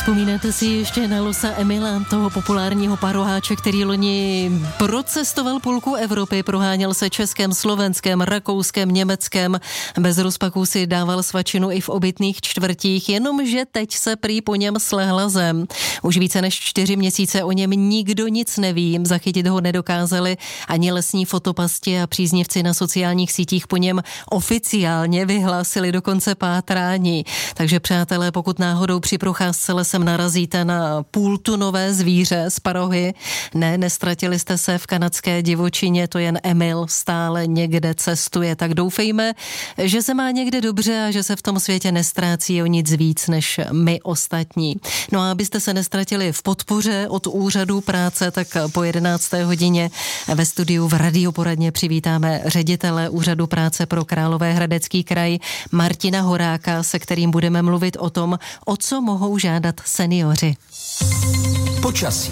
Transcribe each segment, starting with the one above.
Vzpomínáte si ještě na Losa Emila, toho populárního paroháče, který loni procestoval půlku Evropy, proháněl se Českem, Slovenskem, Rakouskem, Německem, bez rozpaků si dával svačinu i v obytných čtvrtích, jenomže teď se prý po něm slehla zem. Už více než 4 měsíce o něm nikdo nic neví, zachytit ho nedokázali ani lesní fotopasti a příznivci na sociálních sítích po něm oficiálně vyhlásili dokonce pátrání. Takže přátelé, pokud náhodou při procházce lesem narazíte na půltunové zvíře z parohy, nestratili jste se v kanadské divočině, to jen Emil stále někde cestuje, tak doufejme, že se má někde dobře a že se v tom světě nestrácí o nic víc než my ostatní. No a abyste se nestratili v podpoře od úřadu práce, tak po 11. hodině ve studiu v Radioporadně přivítáme ředitele úřadu práce pro Královéhradecký kraj Martina Horáka, se kterým budeme mluvit o tom, o co mohou žádat seniori. Počasí.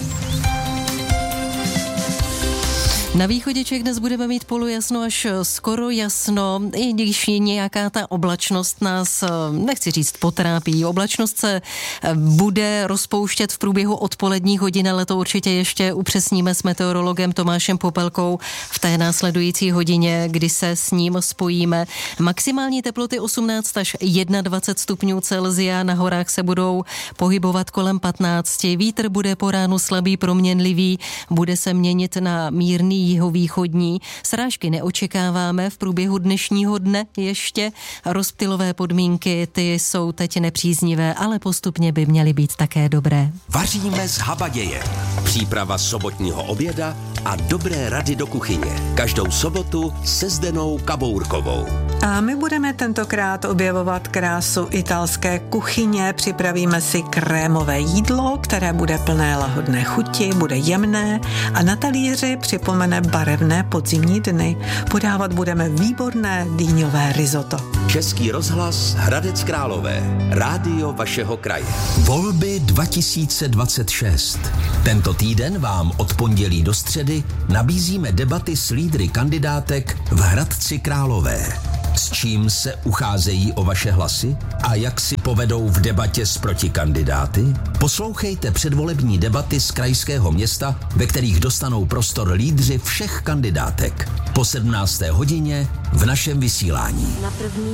Na východě Čech dnes budeme mít polojasno až skoro jasno, i když nějaká ta oblačnost nás, nechci říct, potrápí. Oblačnost se bude rozpouštět v průběhu odpoledních hodin, ale to určitě ještě upřesníme s meteorologem Tomášem Popelkou v té následující hodině, kdy se s ním spojíme. Maximální teploty 18 až 21 stupňů Celsia, na horách se budou pohybovat kolem 15. Vítr bude po ránu slabý, proměnlivý, bude se měnit na mírný jihovýchodní. Srážky neočekáváme v průběhu dnešního dne ještě. Rozptylové podmínky, ty jsou teď nepříznivé, ale postupně by měly být také dobré. Vaříme z habaděje. Příprava sobotního oběda a dobré rady do kuchyně. Každou sobotu se Zdenou Kabourkovou. A my budeme tentokrát objevovat krásu italské kuchyně. Připravíme si krémové jídlo, které bude plné lahodné chuti, bude jemné a na talíři připomene barevné podzimní dny. Podávat budeme výborné dýňové risotto. Český rozhlas Hradec Králové. Rádio vašeho kraje. Volby 2026. Tento týden vám od pondělí do středy nabízíme debaty s lídry kandidátek v Hradci Králové. S čím se ucházejí o vaše hlasy a jak si povedou v debatě s protikandidáty? Poslouchejte předvolební debaty z krajského města, ve kterých dostanou prostor lídři všech kandidátek. Po 17. hodině v našem vysílání. Na první